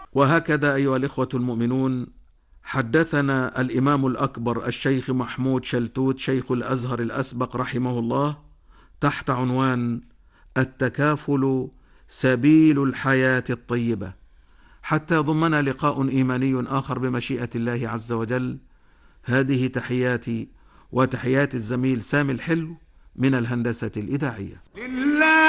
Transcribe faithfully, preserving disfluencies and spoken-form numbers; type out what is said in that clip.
وهكذا أيها الإخوة المؤمنون، حدثنا الإمام الأكبر الشيخ محمود شلتوت شيخ الأزهر الأسبق رحمه الله تحت عنوان التكافل سبيل الحياة الطيبة، حتى يضمنا لقاء إيماني آخر بمشيئة الله عز وجل. هذه تحياتي وتحيات الزميل سامي الحلو من الهندسة الإذاعية.